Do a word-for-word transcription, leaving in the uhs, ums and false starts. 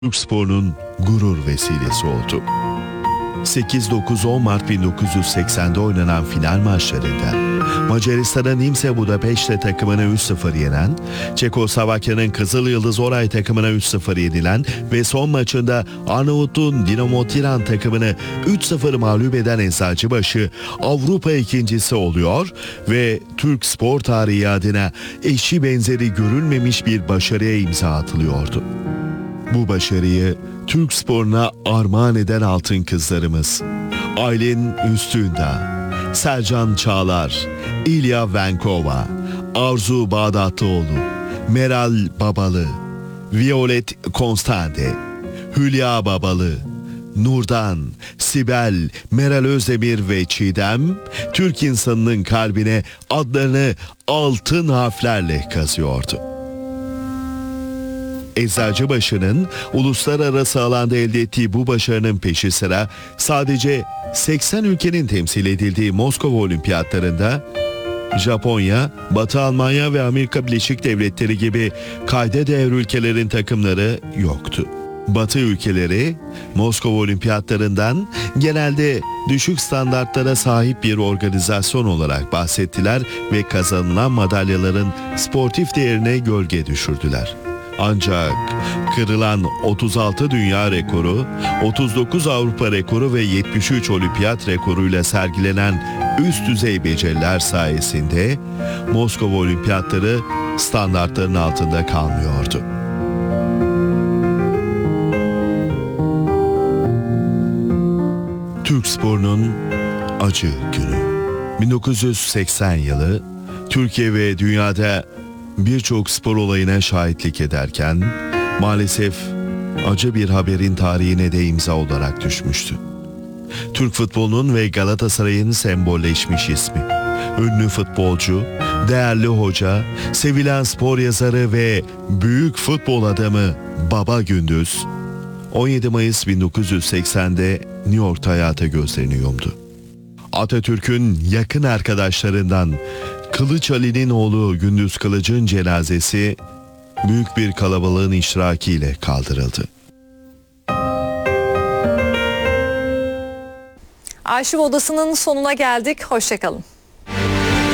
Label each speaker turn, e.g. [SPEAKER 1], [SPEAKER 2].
[SPEAKER 1] Türkspor'un gurur vesilesi oldu. sekiz dokuz on Mart bin dokuz yüz seksende oynanan final maçlarında Macaristan'ın Nimse Budapeşte takımını üç sıfır yenen, Çekoslovakya'nın Kızıl Yıldız Oray takımına üç sıfır yenilen ve son maçında Arnavutluğun Dinamo Tiran takımını üç sıfır mağlup eden Eczacıbaşı Avrupa ikincisi oluyor ve Türk spor tarihi adına eşi benzeri görülmemiş bir başarıya imza atılıyordu. Bu başarıyı Türk sporuna armağan eden altın kızlarımız Aylin Üstündağ, Selcan Çağlar, İlya Venkova, Arzu Bağdatlıoğlu, Meral Babalı, Violet Konstante, Hülya Babalı, Nurdan, Sibel, Meral Özdemir ve Çiğdem, Türk insanının kalbine adlarını altın harflerle kazıyordu. Eczacıbaşı'nın uluslararası alanda elde ettiği bu başarının peşi sıra sadece seksen ülkenin temsil edildiği Moskova Olimpiyatlarında Japonya, Batı Almanya ve Amerika Birleşik Devletleri gibi kayda değer ülkelerin takımları yoktu. Batı ülkeleri Moskova Olimpiyatlarından genelde düşük standartlara sahip bir organizasyon olarak bahsettiler ve kazanılan madalyaların sportif değerine gölge düşürdüler. Ancak kırılan otuz altı dünya rekoru, otuz dokuz Avrupa rekoru ve yetmiş üç olimpiyat rekoruyla sergilenen üst düzey beceriler sayesinde Moskova Olimpiyatları standartların altında kalmıyordu. Türk sporunun acı günü. bin dokuz yüz seksen yılı Türkiye ve dünyada birçok spor olayına şahitlik ederken maalesef acı bir haberin tarihine de imza olarak düşmüştü. Türk futbolunun ve Galatasaray'ın sembolleşmiş ismi, ünlü futbolcu, değerli hoca, sevilen spor yazarı ve büyük futbol adamı Baba Gündüz, on yedi Mayıs bin dokuz yüz seksende New York'ta hayata gözlerini yumdu. Atatürk'ün yakın arkadaşlarından Kılıç Ali'nin oğlu Gündüz Kılıç'ın cenazesi büyük bir kalabalığın iştirakiyle kaldırıldı.
[SPEAKER 2] Arşiv Odası'nın sonuna geldik. Hoşça kalın.